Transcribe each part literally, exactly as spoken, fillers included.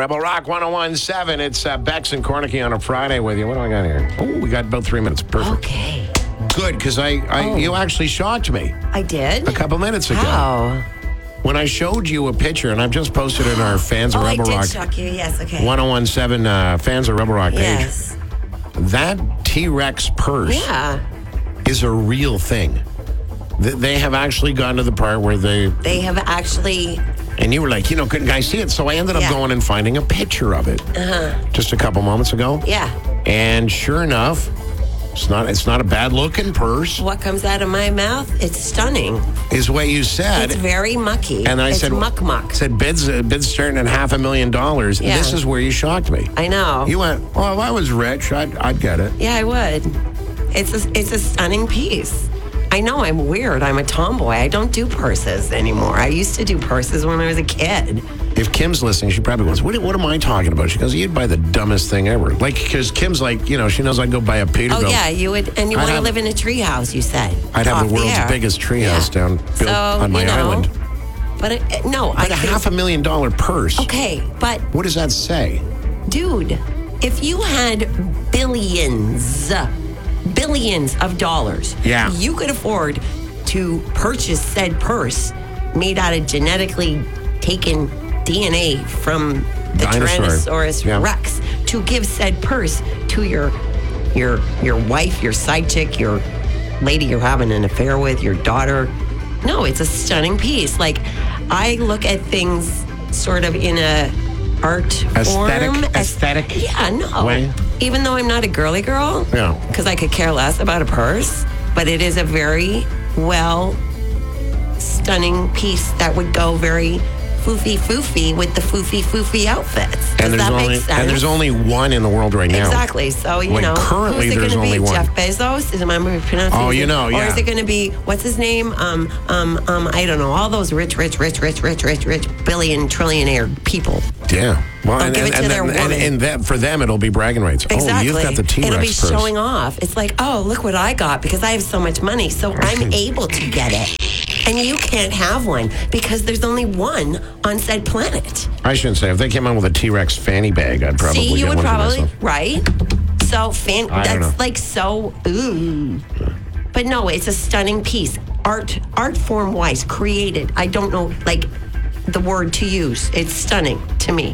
Rebel Rock one oh one point seven. It's uh, Bex and Cornicky on a Friday with you. What do I got here? Oh, we got about three minutes. Perfect. Okay. Good, because I, I Oh. you actually shocked me I did? a couple minutes ago. How? When I showed you a picture, and I've just posted it in our Fans of Oh, I Rebel did Rock shock you. Yes, okay. one oh one point seven uh, Fans of Rebel Rock page. Yes. That T-Rex purse Yeah. is a real thing. Th- They have actually gone to the part where they, They have actually... and you were like, you know, couldn't guys see it? So I ended up Yeah. going and finding a picture of it Uh-huh. just a couple moments ago. Yeah. And sure enough, it's not it's not a bad looking purse, What comes out of my mouth? It's stunning. is what you said. It's very mucky. and I it's said, muck muck. said bids uh, bids starting at half a million dollars. Yeah. This is where you shocked me. I know. You went, well, if I was rich, I'd I'd get it. Yeah, I would. It's a, it's a stunning piece. I know I'm weird. I'm a tomboy. I don't do purses anymore. I used to do purses when I was a kid. If Kim's listening, she probably goes, what, what am I talking about? She goes, you'd buy the dumbest thing ever. Like, because Kim's like, you know, she knows I'd go buy a Peterbilt. Oh, yeah, you would. And you I'd want to have- live in a treehouse, you said. I'd have Off the world's air. biggest treehouse Yeah. down built So, on my you know, island. But it, it- no, I But a think- half a million dollar purse. Okay, but What does that say? dude, if you had billions, billions of dollars, Yeah. you could afford to purchase said purse made out of genetically taken D N A from the Dinosaur. Tyrannosaurus Yeah. Rex to give said purse to your your your wife, your side chick, your lady you're having an affair with, your daughter. No, it's a stunning piece. Like, I look at things sort of in a art Aesthetic- form. aesthetic Yeah, no. way? Even though I'm not a girly girl. Yeah. Because I could care less about a purse. But it is a very well stunning piece that would go very foofy foofy with the foofy foofy outfits. Does And there's that only make sense? and there's only one in the world right now. Exactly. So, you Like, know, currently who's it there's going to only be? one. Jeff Bezos? Is am I pronouncing Oh, his you name? know, Or yeah. is it going to be, what's his name? Um, um, um, I don't know. All those rich, rich, rich, rich, rich, rich, rich, billion, trillionaire people. Yeah. Well, They'll and, give and, it to and, their and, woman. and that, for them, it'll be bragging rights. Exactly. Oh, you've got the T-Rex It'll be purse. showing off. It's like, oh, look what I got because I have so much money. So I'm able to get it. And you can't have one because there's only one on said planet. I shouldn't say. If they came on with a T-Rex fanny bag, I'd probably See, you get would one for probably, myself. right? So, fan, I don't that's know. like so, ooh. But no, it's a stunning piece. Art, art form wise, created. I don't know, like, the word to use. It's stunning to me.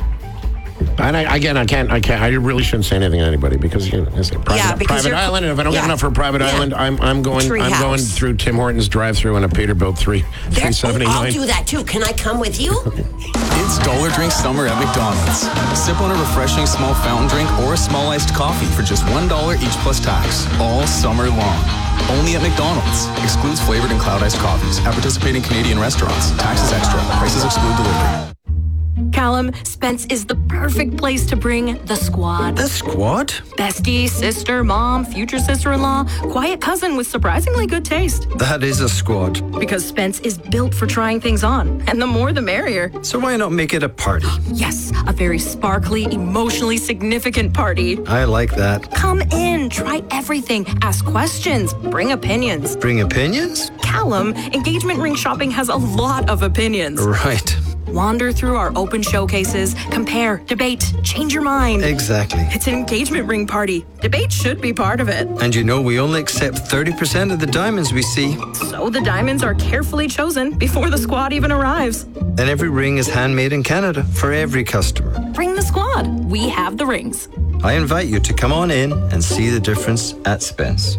And I, again, I can't, I can't, I really shouldn't say anything to anybody because you know, it's a private, Yeah, because private you're- island. And if I don't get yeah. enough for a private Yeah. island, I'm, I'm going, Tree I'm house. going through Tim Hortons drive-through in a Peterbilt three, There, three oh, seventy-nine. I'll do that too. Can I come with you? It's Dollar Drink Summer at McDonald's. Sip on a refreshing small fountain drink or a small iced coffee for just one dollar each plus tax, all summer long. Only at McDonald's. Excludes flavored and cloud iced coffees. At participating Canadian restaurants. Taxes extra. Prices exclude delivery. Callum, Spence is the perfect place to bring the squad. The squad? Bestie, sister, mom, future sister-in-law, quiet cousin with surprisingly good taste. That is a squad. Because Spence is built for trying things on, and the more the merrier. So why not make it a party? Yes, a very sparkly, emotionally significant party. I like that. Come in, try everything, ask questions, bring opinions. Bring opinions? Callum, engagement ring shopping has a lot of opinions. Right. Wander through our open showcases, compare, debate, change your mind. Exactly. It's an engagement ring party. Debate should be part of it. And you know we only accept thirty percent of the diamonds we see. So the diamonds are carefully chosen before the squad even arrives. And every ring is handmade in Canada for every customer. Bring the squad. We have the rings. I invite you to come on in and see the difference at Spence.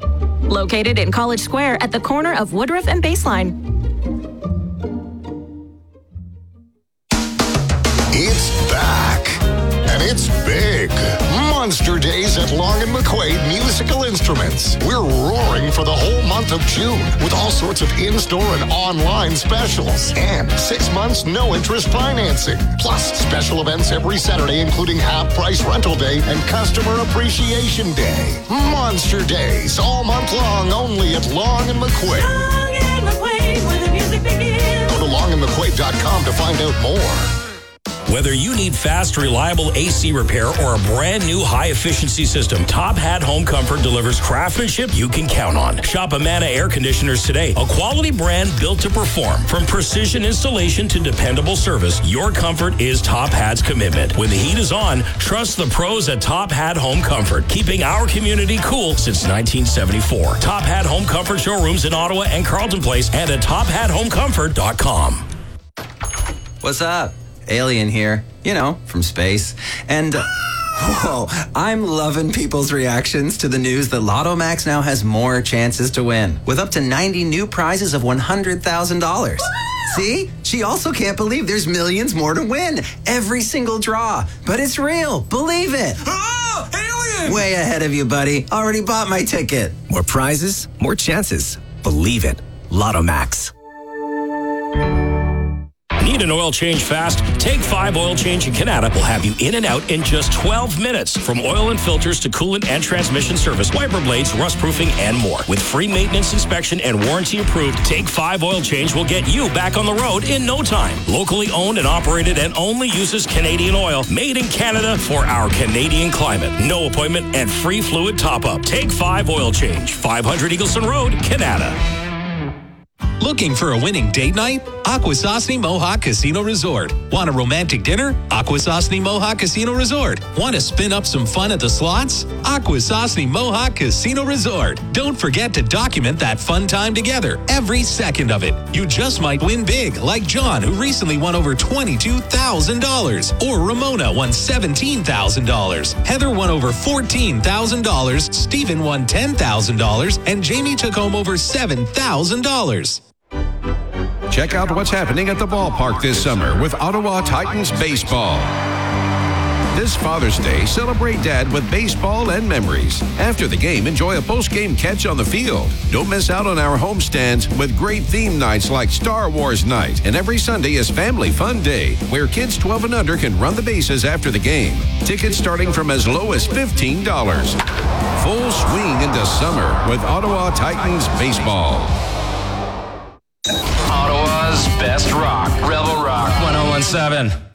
Located in College Square at the corner of Woodruff and Baseline. It's back, and it's big. Monster Days at Long and McQuaid Musical Instruments. We're roaring for the whole month of June with all sorts of in-store and online specials. And six months no-interest financing. Plus special events every Saturday, including half-price rental day and customer appreciation day. Monster Days all month long only at Long and McQuaid. Long and McQuaid, where the music begins. Go to long and mcquaid dot com to find out more. Whether you need fast, reliable A C repair or a brand new high-efficiency system, Top Hat Home Comfort delivers craftsmanship you can count on. Shop Amana Air Conditioners today, a quality brand built to perform. From precision installation to dependable service, your comfort is Top Hat's commitment. When the heat is on, trust the pros at Top Hat Home Comfort, keeping our community cool since nineteen seventy-four. Top Hat Home Comfort showrooms in Ottawa and Carleton Place and at top hat home comfort dot com. What's up? Alien here, you know, from space. And, uh, whoa, I'm loving people's reactions to the news that Lotto Max now has more chances to win, with up to ninety new prizes of one hundred thousand dollars. See? She also can't believe there's millions more to win. Every single draw. But it's real. Believe it. Oh, alien! Way ahead of you, buddy. Already bought my ticket. More prizes, more chances. Believe it. Lotto Max. Need an oil change fast? Take five Oil Change in Canada will have you in and out in just twelve minutes. From oil and filters to coolant and transmission service, wiper blades, rust proofing, and more. With free maintenance inspection and warranty approved, Take five Oil Change will get you back on the road in no time. Locally owned and operated and only uses Canadian oil. Made in Canada for our Canadian climate. No appointment and free fluid top-up. Take five Oil Change. five hundred Eagleson Road, Canada. Looking for a winning date night? Akwesasne Mohawk Casino Resort. Want a romantic dinner? Akwesasne Mohawk Casino Resort. Want to spin up some fun at the slots? Akwesasne Mohawk Casino Resort. Don't forget to document that fun time together, every second of it. You just might win big, like John, who recently won over twenty-two thousand dollars. Or Ramona won seventeen thousand dollars. Heather won over fourteen thousand dollars. Stephen won ten thousand dollars. And Jamie took home over seven thousand dollars. Check out what's happening at the ballpark this summer with Ottawa Titans baseball. This Father's Day, celebrate Dad with baseball and memories. After the game, enjoy a post-game catch on the field. Don't miss out on our homestands with great theme nights like Star Wars Night. And every Sunday is Family Fun Day, where kids twelve and under can run the bases after the game. Tickets starting from as low as fifteen dollars. Full swing into summer with Ottawa Titans baseball. Ottawa's best rock, Rebel Rock one oh one seven.